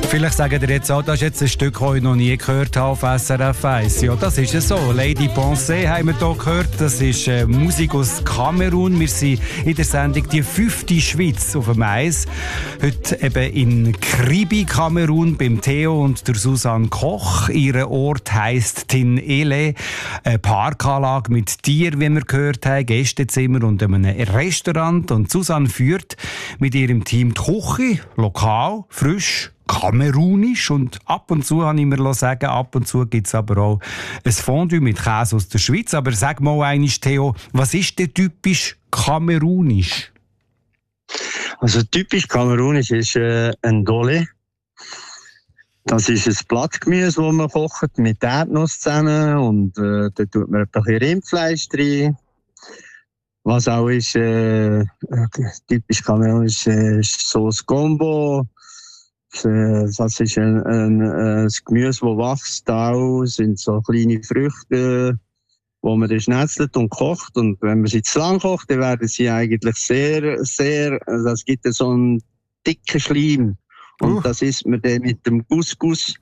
Vielleicht sagen ihr jetzt auch, das ist jetzt ein Stück, das ich noch nie gehört habe auf SRF 1. Ja, das ist es so. Lady Pensée haben wir hier gehört. Das ist Musik aus Kamerun. Wir sind in der Sendung die 5. Schweiz auf dem Eis. Heute eben in Kribi, Kamerun, beim Theo und der Susanne Koch. Ihr Ort heisst Tinele. Eine Parkanlage mit Tieren, wie wir gehört haben, Gästezimmer und einem Restaurant. Und Susanne führt mit ihrem Team die Küche, lokal, frisch, kamerunisch, und ab und zu, habe ich mir sagen, ab und zu gibt es aber auch ein Fondue mit Käse aus der Schweiz. Aber sag mal einmal, Theo, was ist denn typisch kamerunisch? Also typisch kamerunisch ist ein Dole. Das ist ein Blattgemüse, das man kocht mit Erdnuss zusammen, und da tut man ein bisschen Rindfleisch rein. Was auch ist typisch kamerunisch ist Sauce Gombo. Das ist ein Gemüse, das wächst. Auch sind so kleine Früchte, wo man dann schnetzelt und kocht. Und wenn man sie zu lang kocht, dann werden sie eigentlich sehr, das gibt so einen dicken Schleim. Und das isst man dann mit dem Couscous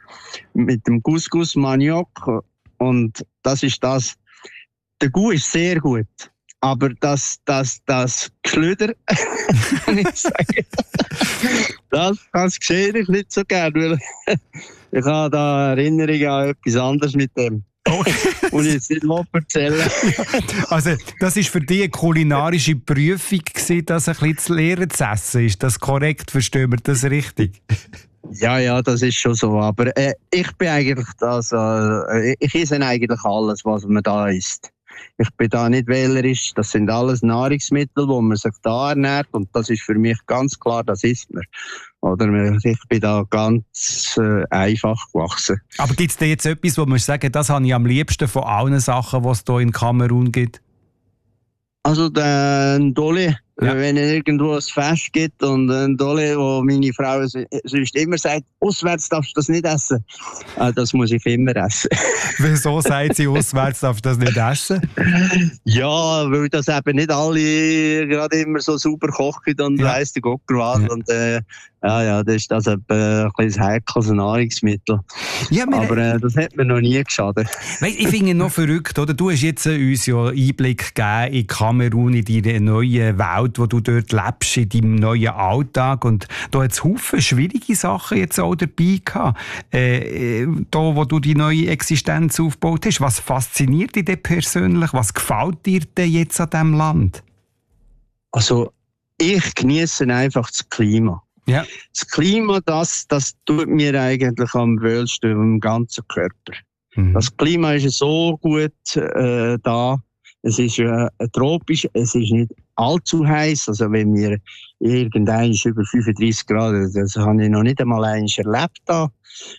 Maniok. Und das ist das. Der Goût ist sehr gut. Aber das Geschlüder, kann ich sagen, das sehe ich nicht so gerne, weil ich habe da Erinnerungen an etwas anderes mit dem. Und jetzt nicht mal erzählen. Also, das war für dich eine kulinarische Prüfung, das ein bisschen zu lernen zu essen. Ist das korrekt? Verstehen wir das richtig? Ja, das ist schon so. Aber ich bin eigentlich ich esse eigentlich alles, was man da isst. Ich bin da nicht wählerisch. Das sind alles Nahrungsmittel, wo man sich da ernährt. Und das ist für mich ganz klar, das isst man. Oder ich bin da ganz einfach gewachsen. Aber gibt es da jetzt etwas, wo man sagen, das habe ich am liebsten von allen Sachen, die es hier in Kamerun gibt? Also den Dole, wenn es irgendwo ein Fest gibt und ein Dole, wo meine Frau sonst immer sagt, auswärts darfst du das nicht essen. Das muss ich immer essen. Wieso sagt sie, auswärts darfst du das nicht essen? Ja, weil das eben nicht alle gerade immer so super kochen und weiss der Gott was. Ja. Und das ist das ein kleines heikles Nahrungsmittel. Ja, aber das hat mir noch nie geschadet. Ich finde es noch verrückt, oder? Du hast jetzt uns ja Einblick gegeben in Kamerun, in deine neue Welt, wo du dort lebst, in deinem neuen Alltag. Und da hat es viele schwierige Sachen jetzt auch dabei gehabt. Da, wo du die neue Existenz aufgebaut hast. Was fasziniert dich denn persönlich? Was gefällt dir denn jetzt an diesem Land? Also, ich genieße einfach das Klima. Ja. Das Klima, das tut mir eigentlich am wohlsten im ganzen Körper. Mhm. Das Klima ist so gut da. Es ist tropisch, es ist nicht allzu heiß. Also wenn wir irgendwann über 35 Grad, das habe ich noch nicht einmal erlebt da.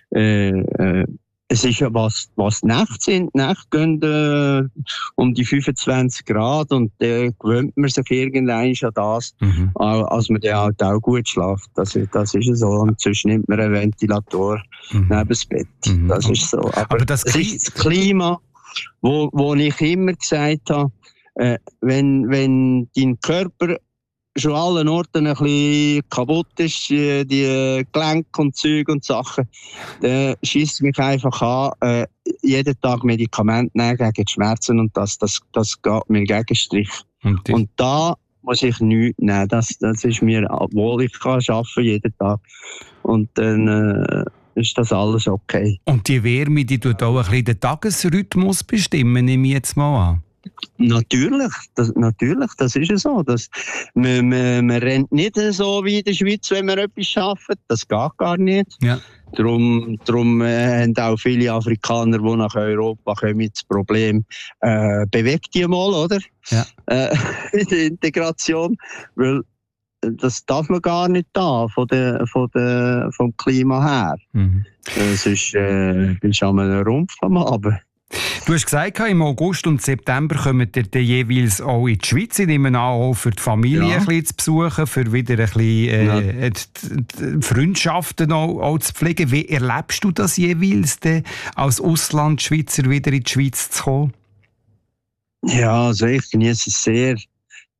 Es ist ja was Nacht sind. Nacht gehen um die 25 Grad und gewöhnt man sich irgendwann an das, als man dann halt auch gut schläft. Das ist so. Und sonst nimmt man einen Ventilator neben das Bett. Das ist so. Aber das ist das Klima, wo ich immer gesagt habe, wenn dein Körper schon an allen Orten ein bisschen kaputt ist, die Gelenke und Züge und Sachen, dann schiesst mich einfach an, jeden Tag Medikamente nehmen gegen die Schmerzen, und das geht mir gegen Strich. Und da muss ich nichts nehmen. Das ist mir, obwohl ich kann arbeiten jeden Tag. Und dann ist das alles okay. Und die Wärme, die tut auch ein bisschen den Tagesrhythmus bestimmen, nehme ich jetzt mal an. Natürlich, das ist ja so. Man rennt nicht so wie in der Schweiz, wenn man etwas arbeitet. Das geht gar nicht. Ja. Darum haben auch viele Afrikaner, die nach Europa kommen, das Problem, bewegt die mal, oder? Ja. In der Integration. Weil das darf man gar nicht da, vom Klima her. Sonst bist du an einem Rumpf am Abend. Du hast gesagt, im August und September kommen ihr jeweils auch in die Schweiz. Ich nehme an, auch für die Familie ein bisschen zu besuchen, für wieder ein bisschen die Freundschaften auch zu pflegen. Wie erlebst du das jeweils, als Auslandschweizer wieder in die Schweiz zu kommen? Ja, also ich genieße es sehr.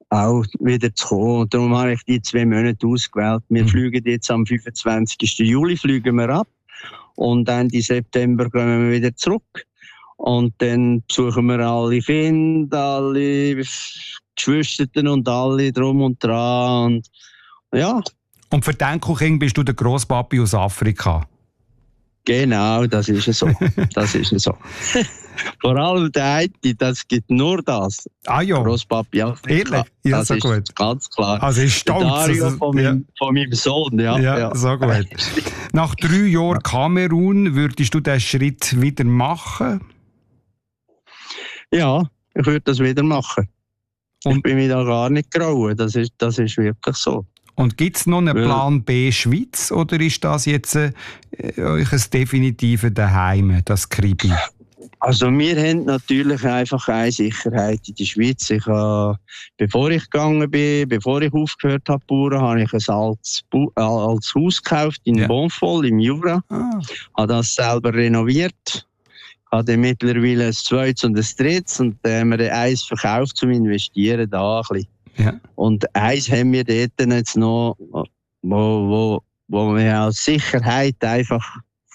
auch wieder zu kommen. Darum habe ich die 2 Monate ausgewählt. Wir fliegen jetzt am 25. Juli fliegen wir ab und Ende September kommen wir wieder zurück. Und dann besuchen wir alle Kinder, alle Geschwister und alle drum und dran. Und, ja. Und für die Enkelkinder bist du der Grosspapi aus Afrika? Genau, das ist es so. Das ist es so. Vor allem der eine, das gibt nur das. Ah ja. Grosspapi Afrika. Ehrlich? Ja, das so ist gut. Ganz klar. Also ist stolz. Dario von meinem Sohn, ja. Ja, so gut. Nach 3 Jahren Kamerun, würdest du diesen Schritt wieder machen? Ja, ich würde das wieder machen. Und ich bin mir da gar nicht grauen. Das ist wirklich so. Und gibt es noch einen Plan B Schweiz oder ist das jetzt euch ein definitives Daheim, das Kribi? Also wir haben natürlich einfach eine Sicherheit in der Schweiz. Bevor ich gegangen bin, bevor ich aufgehört habe, Bauern, habe ich ein altes Haus gekauft in Bonfol im Jura. Habe das selber renoviert. Habe mittlerweile ein zweites und ein drittes und haben wir eins verkauft zum Investieren da ein bisschen. Ja. Und eins haben wir dort jetzt noch, wo wir als Sicherheit einfach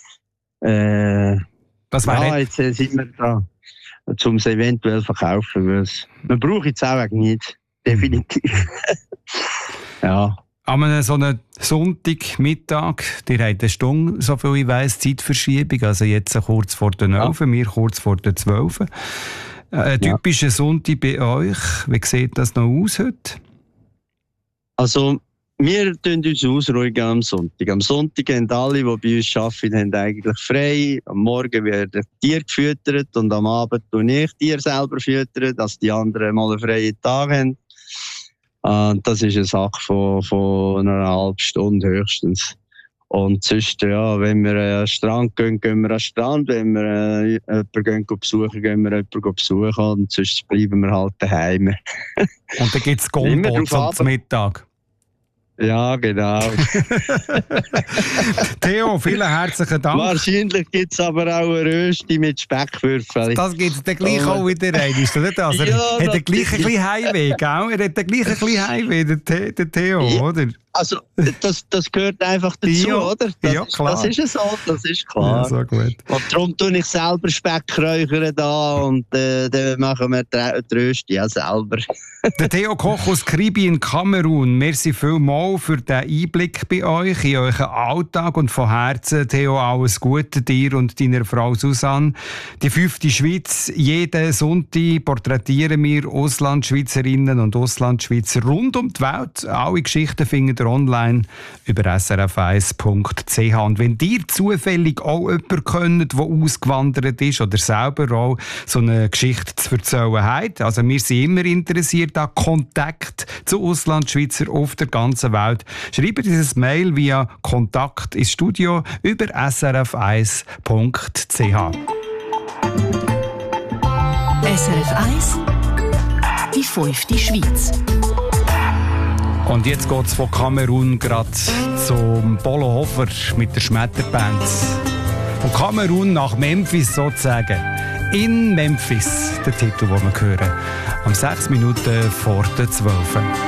was wäre jetzt sind wir da, um es eventuell verkaufen. Man braucht es auch nicht, definitiv. Ja. An so einem Sonntagmittag, ihr habt eine Stunde, so viel ich weiss, Zeitverschiebung, also jetzt kurz vor der 11, wir kurz vor der 12. Ein typischer Sonntag bei euch, wie sieht das noch aus heute? Also, wir tun uns ausruhigen am Sonntag. Am Sonntag haben alle, die bei uns arbeiten, haben eigentlich frei. Am Morgen werden Tiere gefüttert und am Abend tue ich Tiere selber füttern, dass die anderen mal einen freien Tag haben. Und das ist eine Sache von einer halben Stunde höchstens. Und sonst, ja, wenn wir an den Strand gehen, gehen wir an den Strand. Wenn wir jemanden besuchen, gehen wir jemanden besuchen. Und sonst bleiben wir halt daheim. Und dann gibt es Gombo zum Mittag. Ja, genau. Theo, vielen herzlichen Dank. Wahrscheinlich gibt es aber auch eine Rösti mit Speckwürfeln. Das gibt es dann gleich auch wieder rein. Ist das nicht? Also er hat den gleichen Heimweh, gell? Er hat den gleichen Heimweh, der Theo, ja. Oder? Also, das gehört einfach dazu, ja, oder? Ja, klar. Das ist so, das ist klar. Ja, so gut. Und darum tue ich selber Speckräuchern da und dann machen wir die Rösti auch selber. Der Theo Koch aus Kribi in Kamerun. Merci vielmals für den Einblick bei euch in euren Alltag und von Herzen, Theo, alles Gute dir und deiner Frau Susanne. Die 5. Schweiz. Jeden Sonntag porträtieren wir Auslandschweizerinnen und Auslandschweizer rund um die Welt. Alle Geschichten findet ihr online über srf1.ch. Und wenn ihr zufällig auch jemanden kennt, der ausgewandert ist oder selber auch so eine Geschichte zu erzählen hat, also wir sind immer interessiert an Kontakt zu Auslandschweizer auf der ganzen Welt, schreibt dieses Mail via Kontakt ins Studio über srf1.ch. SRF 1, die 5. Schweiz. Und jetzt geht es von Kamerun gerade zum Polo Hofer mit der Schmetterband. Von Kamerun nach Memphis sozusagen. In Memphis, der Titel, den wir hören. Um 6 Minuten vor der 12.